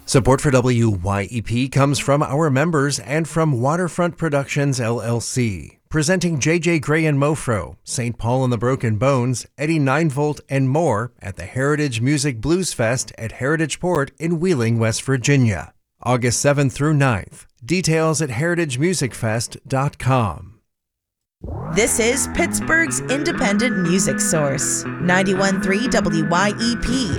Support for WYEP comes from our members and from Waterfront Productions, LLC, presenting J.J. Gray and Mofro, St. Paul and the Broken Bones, Eddie 9-Volt, and more at the Heritage Music Blues Fest at Heritage Port in Wheeling, West Virginia, August 7th through 9th. Details at heritagemusicfest.com. This is Pittsburgh's independent music source, 91.3 WYEP.